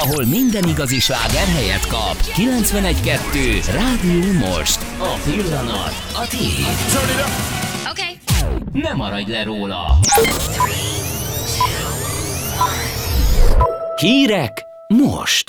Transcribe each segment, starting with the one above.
ahol minden igazi sláger helyet kap. 91.2 Rádió Most. A pillanat a tiéd. Okay. Ne maradj le róla. Hírek most.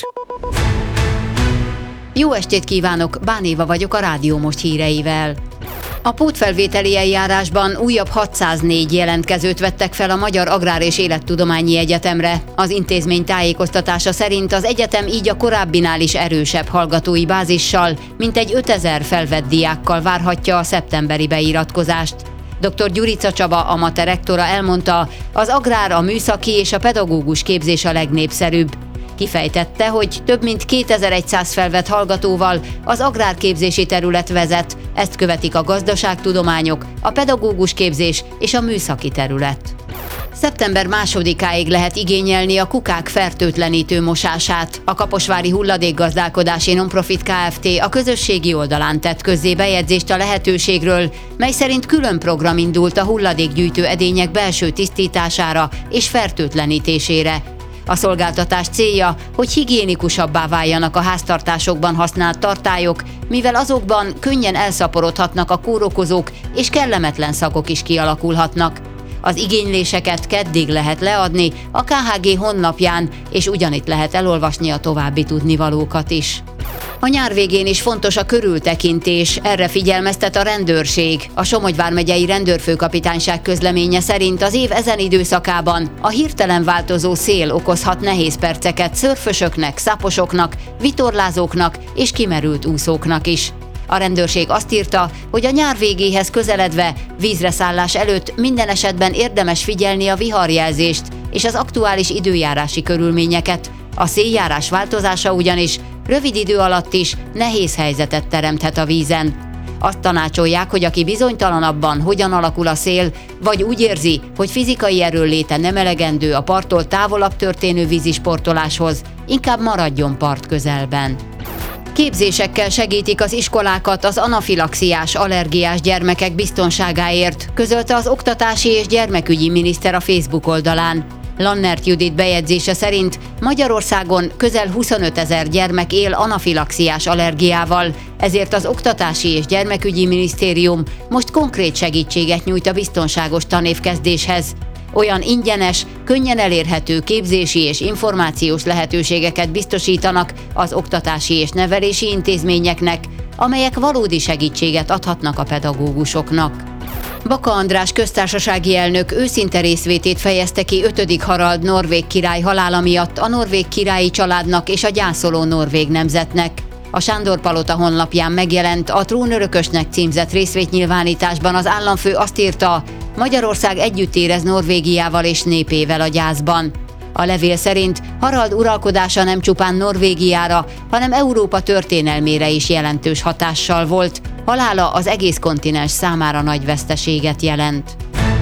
Jó estét kívánok, Bán Éva vagyok a Rádió Most híreivel. A pótfelvételi eljárásban újabb 604 jelentkezőt vettek fel a Magyar Agrár és Élettudományi Egyetemre. Az intézmény tájékoztatása szerint az egyetem így a korábbinál is erősebb hallgatói bázissal, mintegy 5000 felvett diákkal várhatja a szeptemberi beiratkozást. Dr. Gyurica Csaba, a MATE rektora elmondta, az agrár, a műszaki és a pedagógus képzés a legnépszerűbb. Kifejtette, hogy több mint 2100 felvett hallgatóval az agrárképzési terület vezet, ezt követik a gazdaságtudományok, a pedagógus képzés és a műszaki terület. Szeptember 2-áig lehet igényelni a kukák fertőtlenítő mosását. A Kaposvári Hulladékgazdálkodási Nonprofit Kft. A közösségi oldalán tett közzé bejegyzést a lehetőségről, mely szerint külön program indult a hulladékgyűjtő edények belső tisztítására és fertőtlenítésére. A szolgáltatás célja, hogy higiénikusabbá váljanak a háztartásokban használt tartályok, mivel azokban könnyen elszaporodhatnak a kórokozók és kellemetlen szagok is kialakulhatnak. Az igényléseket keddig lehet leadni a KHG honlapján, és ugyanitt lehet elolvasni a további tudnivalókat is. A nyár végén is fontos a körültekintés, erre figyelmeztet a rendőrség. A Somogy vármegyei rendőrfőkapitányság közleménye szerint az év ezen időszakában a hirtelen változó szél okozhat nehéz perceket szörfösöknek, szaposoknak, vitorlázóknak és kimerült úszóknak is. A rendőrség azt írta, hogy a nyár végéhez közeledve, vízreszállás előtt minden esetben érdemes figyelni a viharjelzést és az aktuális időjárási körülményeket. A széljárás változása ugyanis rövid idő alatt is nehéz helyzetet teremthet a vízen. Azt tanácsolják, hogy aki bizonytalan abban, hogyan alakul a szél, vagy úgy érzi, hogy fizikai erőnléte nem elegendő a parttól távolabb történő vízisportoláshoz, inkább maradjon part közelben. Képzésekkel segítik az iskolákat az anafilaxiás, allergiás gyermekek biztonságáért, közölte az Oktatási és Gyermekügyi Miniszter a Facebook oldalán. Lannert Judit bejegyzése szerint Magyarországon közel 25 000 gyermek él anafilaxiás allergiával, ezért az Oktatási és Gyermekügyi Minisztérium most konkrét segítséget nyújt a biztonságos tanévkezdéshez. Olyan ingyenes, könnyen elérhető képzési és információs lehetőségeket biztosítanak az oktatási és nevelési intézményeknek, amelyek valódi segítséget adhatnak a pedagógusoknak. Baka András köztársasági elnök őszinte részvétét fejezte ki 5. Harald norvég király halála miatt a norvég királyi családnak és a gyászoló norvég nemzetnek. A Sándor Palota honlapján megjelent a trónörökösnek címzett részvétnyilvánításban az államfő azt írta, Magyarország együtt érez Norvégiával és népével a gyászban. A levél szerint Harald uralkodása nem csupán Norvégiára, hanem Európa történelmére is jelentős hatással volt. Halála az egész kontinens számára nagy veszteséget jelent.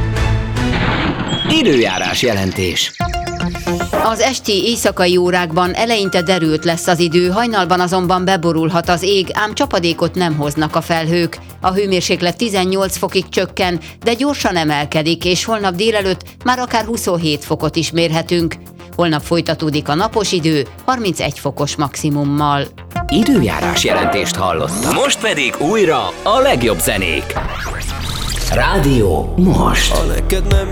Időjárás jelentés. Az esti éjszakai órákban eleinte derült lesz az idő, hajnalban azonban beborulhat az ég, ám csapadékot nem hoznak a felhők. A hőmérséklet 18 fokig csökken, de gyorsan emelkedik, és holnap délelőtt már akár 27 fokot is mérhetünk. Holnap folytatódik a napos idő, 31 fokos maximummal. Időjárás jelentést hallottam. Most pedig újra a legjobb zenék. Rádió Most. Ha neked nem